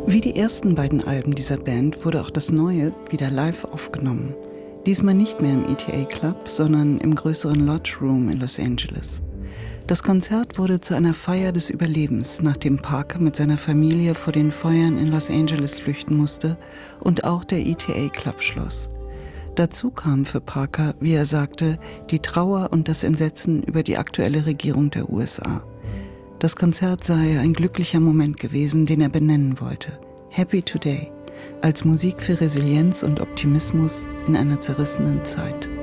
Wie die ersten beiden Alben dieser Band wurde auch das neue wieder live aufgenommen. Diesmal nicht mehr im ETA Club, sondern im größeren Lodge Room in Los Angeles. Das Konzert wurde zu einer Feier des Überlebens, nachdem Parker mit seiner Familie vor den Feuern in Los Angeles flüchten musste und auch der ETA Club schloss. Dazu kam für Parker, wie er sagte, die Trauer und das Entsetzen über die aktuelle Regierung der USA. Das Konzert sei ein glücklicher Moment gewesen, den er benennen wollte. Happy Today, als Musik für Resilienz und Optimismus in einer zerrissenen Zeit.